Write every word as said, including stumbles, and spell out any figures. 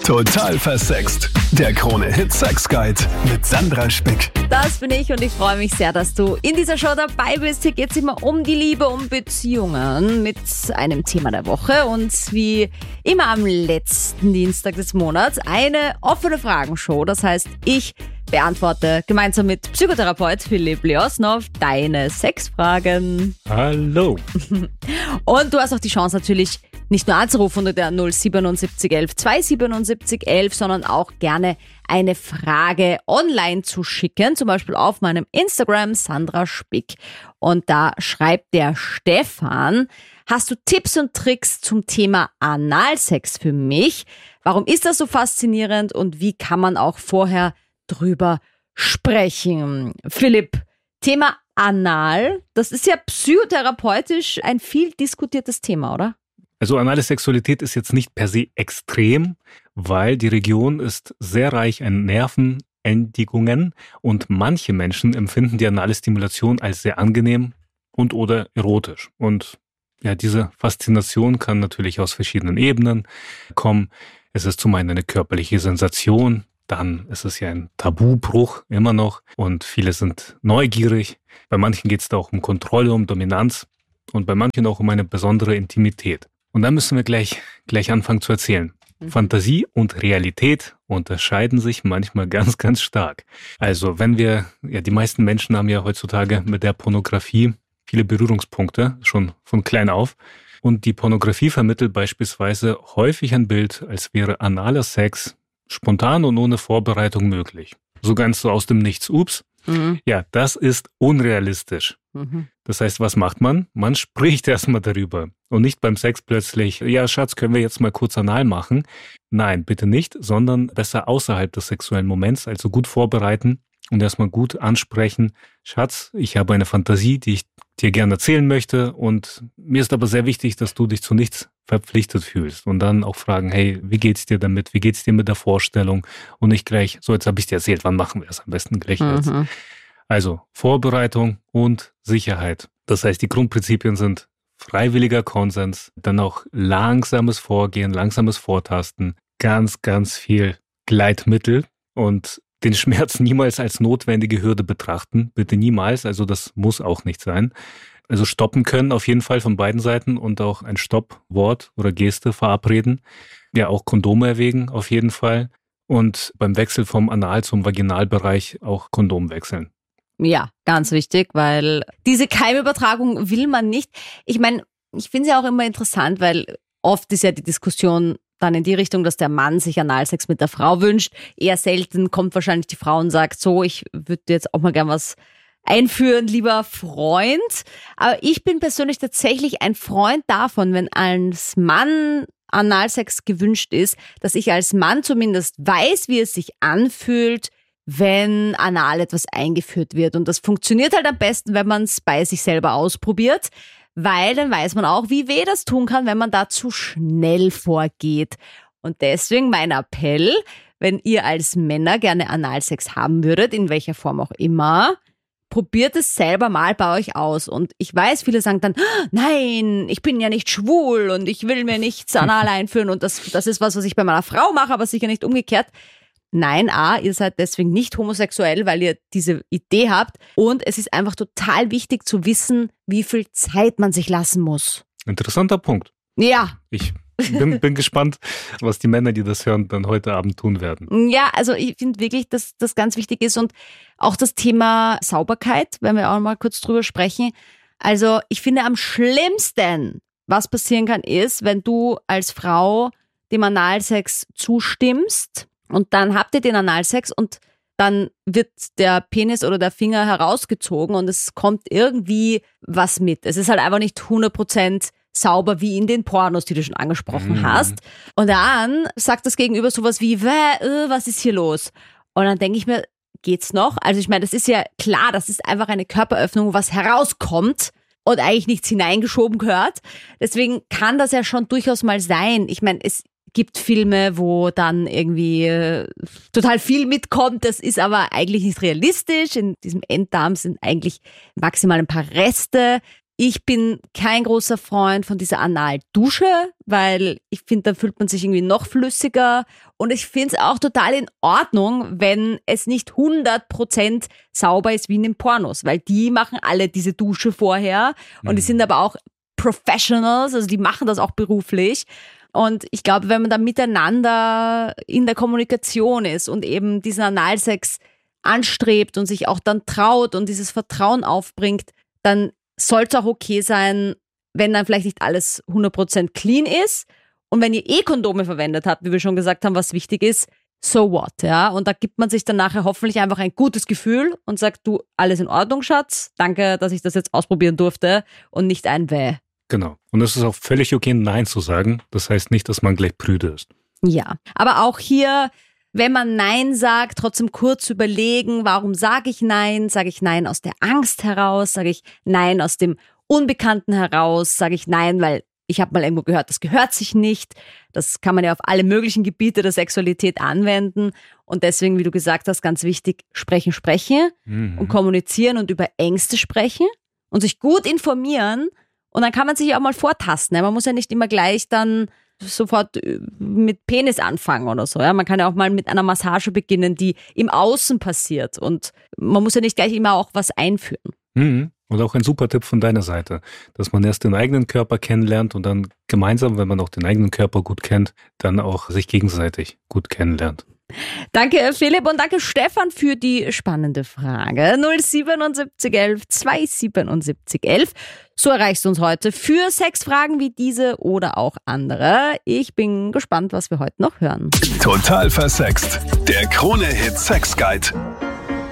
Total versext. Der Krone-Hit Sex Guide mit Sandra Spick. Das bin ich und ich freue mich sehr, dass du in dieser Show dabei bist. Hier geht es immer um die Liebe, um Beziehungen mit einem Thema der Woche. Und wie immer am letzten Dienstag des Monats eine offene Fragenshow. Das heißt, ich beantworte gemeinsam mit Psychotherapeut Philipp Leosnov deine Sexfragen. Hallo. Und du hast auch die Chance natürlich nicht nur anzurufen unter der null siebenundsiebzig elf zweihundertsiebenundsiebzig elf, sondern auch gerne eine Frage online zu schicken, zum Beispiel auf meinem Instagram Sandra Spick. Und da schreibt der Stefan: Hast du Tipps und Tricks zum Thema Analsex für mich? Warum ist das so faszinierend und wie kann man auch vorher drüber sprechen? Philipp, Thema Anal, das ist ja psychotherapeutisch ein viel diskutiertes Thema, oder? Also anale Sexualität ist jetzt nicht per se extrem, weil die Region ist sehr reich an Nervenendigungen und manche Menschen empfinden die anale Stimulation als sehr angenehm und oder erotisch. Und ja, diese Faszination kann natürlich aus verschiedenen Ebenen kommen. Es ist zum einen eine körperliche Sensation, dann ist es ja ein Tabubruch immer noch und viele sind neugierig. Bei manchen geht es da auch um Kontrolle, um Dominanz und bei manchen auch um eine besondere Intimität. Und dann müssen wir gleich, gleich anfangen zu erzählen. Mhm. Fantasie und Realität unterscheiden sich manchmal ganz, ganz stark. Also wenn wir, ja die meisten Menschen haben ja heutzutage mit der Pornografie viele Berührungspunkte, schon von klein auf. Und die Pornografie vermittelt beispielsweise häufig ein Bild, als wäre analer Sex spontan und ohne Vorbereitung möglich. So ganz so aus dem Nichts. Ups. Mhm. Ja, das ist unrealistisch. Mhm. Das heißt, was macht man? Man spricht erstmal darüber. Und nicht beim Sex plötzlich, ja Schatz, können wir jetzt mal kurz anal machen? Nein, bitte nicht, sondern besser außerhalb des sexuellen Moments, also gut vorbereiten und erstmal gut ansprechen. Schatz, ich habe eine Fantasie, die ich dir gerne erzählen möchte und mir ist aber sehr wichtig, dass du dich zu nichts verpflichtet fühlst. Und dann auch fragen, hey, wie geht's dir damit? Wie geht's dir mit der Vorstellung? Und nicht gleich, so jetzt habe ich dir erzählt, wann machen wir es am besten gleich jetzt? Mhm. Also Vorbereitung und Sicherheit. Das heißt, die Grundprinzipien sind freiwilliger Konsens, dann auch langsames Vorgehen, langsames Vortasten, ganz, ganz viel Gleitmittel und den Schmerz niemals als notwendige Hürde betrachten. Bitte niemals, also das muss auch nicht sein. Also stoppen können auf jeden Fall von beiden Seiten und auch ein Stoppwort oder Geste verabreden. Ja, auch Kondome erwägen auf jeden Fall. Und beim Wechsel vom Anal- zum Vaginalbereich auch Kondom wechseln. Ja, ganz wichtig, weil diese Keimübertragung will man nicht. Ich meine, ich finde es ja auch immer interessant, weil oft ist ja die Diskussion dann in die Richtung, dass der Mann sich Analsex mit der Frau wünscht. Eher selten kommt wahrscheinlich die Frau und sagt, so, ich würde jetzt auch mal gern was einführen, lieber Freund. Aber ich bin persönlich tatsächlich ein Freund davon, wenn als Mann Analsex gewünscht ist, dass ich als Mann zumindest weiß, wie es sich anfühlt, wenn anal etwas eingeführt wird. Und das funktioniert halt am besten, wenn man es bei sich selber ausprobiert, weil dann weiß man auch, wie weh das tun kann, wenn man da zu schnell vorgeht. Und deswegen mein Appell, wenn ihr als Männer gerne Analsex haben würdet, in welcher Form auch immer, probiert es selber mal bei euch aus. Und ich weiß, viele sagen dann, nein, ich bin ja nicht schwul und ich will mir nichts anal einführen und das, das ist was, was ich bei meiner Frau mache, aber sicher nicht umgekehrt. Nein, A, ihr seid deswegen nicht homosexuell, weil ihr diese Idee habt. Und es ist einfach total wichtig zu wissen, wie viel Zeit man sich lassen muss. Interessanter Punkt. Ja. Ich bin, bin gespannt, was die Männer, die das hören, dann heute Abend tun werden. Ja, also ich finde wirklich, dass das ganz wichtig ist. Und auch das Thema Sauberkeit, wenn wir auch mal kurz drüber sprechen. Also ich finde am schlimmsten, was passieren kann, ist, wenn du als Frau dem Analsex zustimmst, und dann habt ihr den Analsex und dann wird der Penis oder der Finger herausgezogen und es kommt irgendwie was mit. Es ist halt einfach nicht hundert Prozent sauber wie in den Pornos, die du schon angesprochen mhm. hast. Und dann sagt das Gegenüber sowas wie, äh, was ist hier los? Und dann denke ich mir, geht's noch? Also ich meine, das ist ja klar, das ist einfach eine Körperöffnung, was herauskommt und eigentlich nichts hineingeschoben gehört. Deswegen kann das ja schon durchaus mal sein. Ich meine, es gibt Filme, wo dann irgendwie äh, total viel mitkommt. Das ist aber eigentlich nicht realistisch. In diesem Enddarm sind eigentlich maximal ein paar Reste. Ich bin kein großer Freund von dieser Analdusche, weil ich finde, da fühlt man sich irgendwie noch flüssiger. Und ich finde es auch total in Ordnung, wenn es nicht hundert Prozent sauber ist wie in den Pornos, weil die machen alle diese Dusche vorher und mhm. die sind aber auch Professionals, also die machen das auch beruflich. Und ich glaube, wenn man da miteinander in der Kommunikation ist und eben diesen Analsex anstrebt und sich auch dann traut und dieses Vertrauen aufbringt, dann soll es auch okay sein, wenn dann vielleicht nicht alles hundert Prozent clean ist. Und wenn ihr eh Kondome verwendet habt, wie wir schon gesagt haben, was wichtig ist, so what, ja. Und da gibt man sich dann nachher hoffentlich einfach ein gutes Gefühl und sagt, du, alles in Ordnung, Schatz. Danke, dass ich das jetzt ausprobieren durfte und nicht ein Wäh. Genau. Und es ist auch völlig okay, Nein zu sagen. Das heißt nicht, dass man gleich prüde ist. Ja, aber auch hier, wenn man Nein sagt, trotzdem kurz überlegen, warum sage ich Nein? Sage ich Nein aus der Angst heraus? Sage ich Nein aus dem Unbekannten heraus? Sage ich Nein, weil ich habe mal irgendwo gehört, das gehört sich nicht. Das kann man ja auf alle möglichen Gebiete der Sexualität anwenden. Und deswegen, wie du gesagt hast, ganz wichtig, sprechen, sprechen mhm. und kommunizieren und über Ängste sprechen und sich gut informieren. Und dann kann man sich auch mal vortasten. Man muss ja nicht immer gleich dann sofort mit Penis anfangen oder so. Ja? Man kann ja auch mal mit einer Massage beginnen, die im Außen passiert. Und man muss ja nicht gleich immer auch was einführen. Mhm. Und auch ein super Tipp von deiner Seite, dass man erst den eigenen Körper kennenlernt und dann gemeinsam, wenn man auch den eigenen Körper gut kennt, dann auch sich gegenseitig gut kennenlernt. Danke Philipp und danke Stefan für die spannende Frage. null siebenundsiebzig elf zweihundertsiebenundsiebzig elf. So erreichst du uns heute für Sexfragen wie diese oder auch andere. Ich bin gespannt, was wir heute noch hören. Total versext. Der Krone-Hit Sex Guide.